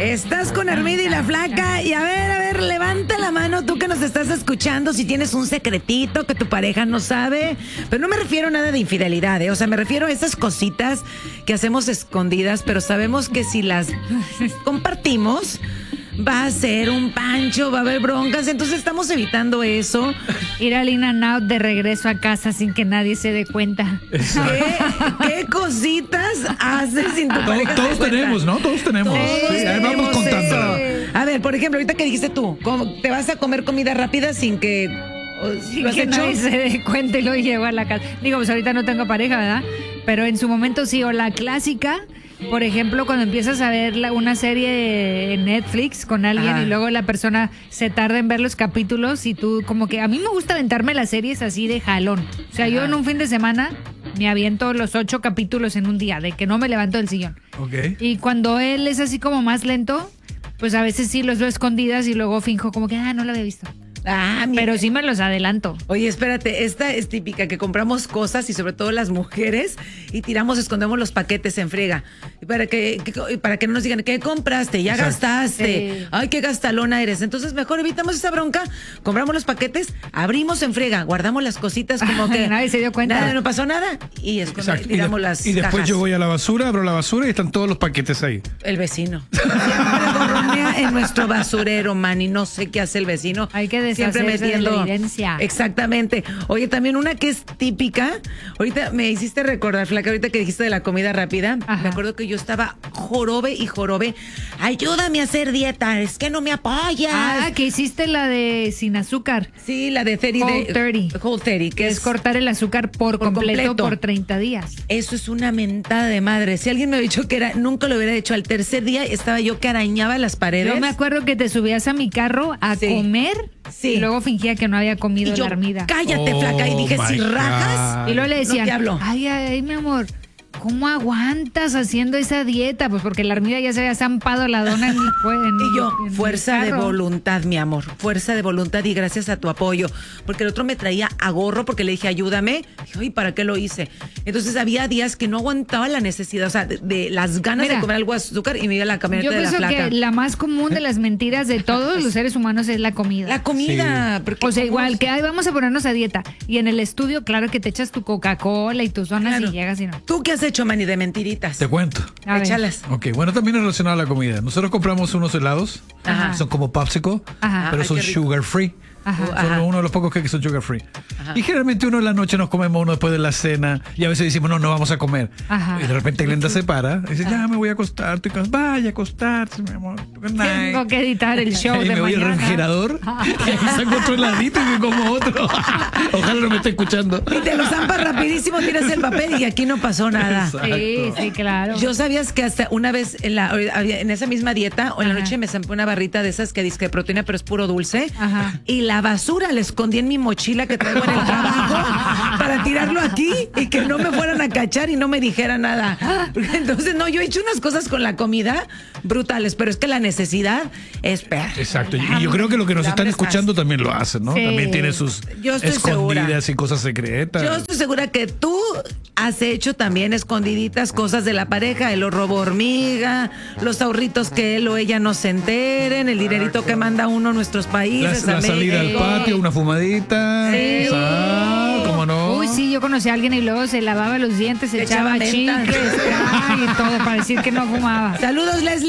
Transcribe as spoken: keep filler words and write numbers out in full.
Estás con Armida y la Flaca. Y a ver, a ver, levanta la mano tú que nos estás escuchando si tienes un secretito que tu pareja no sabe. Pero no me refiero a nada de infidelidad, ¿eh? O sea, me refiero a esas cositas que hacemos escondidas, pero sabemos que si las compartimos va a ser un pancho, va a haber broncas, entonces estamos evitando eso. Ir al In and Out de regreso a casa sin que nadie se dé cuenta. ¿Qué, qué cositas haces sin tu pareja? Todos, todos tenemos, ¿no? Todos tenemos. Todos Sí, ahí vamos tenemos contando. eso. A ver, por ejemplo, ahorita que dijiste tú, ¿cómo te vas a comer comida rápida sin que... Sin ¿Lo has que hecho? nadie se dé cuenta y lo llevo a la casa. Digo, pues ahorita no tengo pareja, ¿verdad? Pero en su momento sí, o la clásica, por ejemplo, cuando empiezas a ver la, una serie en Netflix con alguien Ajá. y luego la persona se tarda en ver los capítulos y tú como que... A mí me gusta aventarme las series así de jalón. O sea, Ajá. yo en un fin de semana me aviento los ocho capítulos en un día, de que no me levanto del sillón. Ok. Y cuando él es así como más lento, pues a veces sí los veo escondidas y luego finjo como que, ah, no lo había visto. Ah, mira. Pero sí me los adelanto. Oye, espérate, esta es típica, que compramos cosas y sobre todo las mujeres y tiramos, escondemos los paquetes en friega. Y para que, que- para que no nos digan, ¿qué compraste? Ya Exacto. gastaste. Sí. Ay, qué gastalona eres. Entonces mejor evitamos esa bronca, compramos los paquetes, abrimos en friega, guardamos las cositas como que... Nadie se dio cuenta. Nada, no pasó nada y esconde- Exacto. Y, de- tiramos las y después cajas. yo voy a la basura, abro la basura y están todos los paquetes ahí. El vecino. Siempre gorronea en nuestro basurero, man, y no sé qué hace el vecino. Hay que Siempre deshacerse de metiendo. la evidencia. Exactamente. Oye, también una que es típica. Ahorita me hiciste recordar, Flaca, ahorita que dijiste de la comida rápida. Ajá. Me acuerdo que yo estaba jorobe y jorobe. Ayúdame a hacer dieta, es que no me apoyas. Ah, que hiciste la de sin azúcar. Sí, la de thirty. Whole de- thirty. Whole thirty, que Que es cortar el azúcar por, Por completo, completo. por treinta días. Eso es una mentada de madre. Si alguien me hubiera dicho que era, nunca lo hubiera hecho. Al tercer día estaba yo que arañaba las paredes. Yo me acuerdo que te subías a mi carro a Sí. comer Sí. y luego fingía que no había comido y yo, la armida. cállate, Oh, Flaca. Y dije, my si rajas. God. Y luego le No decían, te hablo. ay, ay, mi amor, ¿cómo aguantas haciendo esa dieta? Pues porque la armida ya se había zampado la dona en mi cue- en Y yo, mi- en mi fuerza de carro. voluntad, mi amor, fuerza de voluntad y gracias a tu apoyo. Porque el otro me traía a gorro porque le dije, ayúdame. Dije, ¿y para qué lo hice? Entonces había días que no aguantaba la necesidad, o sea, de, de las ganas Mira, de comer algo de azúcar y me iba a la camioneta Yo de la pienso Flaca. que la más común de las mentiras de todos los seres humanos es la comida. La comida. porque O sea, somos- igual que ay, vamos a ponernos a dieta. Y en el estudio, claro que te echas tu Coca-Cola y tus donas Claro. y llegas y no. ¿Tú qué has hecho, Manny, de mentiritas? Te cuento. A ver. Échalas. Ok, bueno, también es relacionado a la comida. Nosotros compramos unos helados, Ajá. son como popsicle, Ajá. pero Ay, son qué rico. sugar free. Ajá. Son Ajá. uno de los pocos que son sugar free. Y generalmente uno en la noche nos comemos uno después de la cena y a veces decimos, no, no vamos a comer. Ajá. Y de repente Glenda se para y dice, ya me voy a acostar. Estoy cansada. Vaya a acostarse, mi amor. Good night. Tengo que editar el show Y de me voy al mañana. refrigerador y ahí saco otro heladito y me como otro. Ojalá no me esté escuchando. Y te lo zampas rapidísimo, tiras el papel y aquí no pasó nada. Sí, sí, claro. Yo sabías que hasta una vez en, la, había- en esa misma dieta o en la Ajá. noche me zampé una barrita de esas que dice que proteína pero es puro dulce. Ajá. Y la basura la escondí en mi mochila que traigo en el trabajo para tirarlo aquí y que no me fueran a cachar y no me dijera nada. Entonces, no, yo he hecho unas cosas con la comida brutales, pero es que la necesidad es peor. Exacto. Y y yo creo que lo que nos La están hambre escuchando también lo hacen, ¿no? Sí. También tiene sus Yo estoy escondidas segura. y cosas secretas. Yo estoy segura que tú has hecho también escondiditas cosas de la pareja, el robo hormiga, los ahorritos que él o ella no se enteren, el dinerito que manda uno a nuestros La, países. la a salida al México. patio, una fumadita. Sí. Ah, ¿cómo no? Uy, sí, yo conocí a alguien y luego se lavaba los dientes, se Le echaba echaba menta. chicles, ay, y todo para decir que no fumaba. Saludos, Leslie.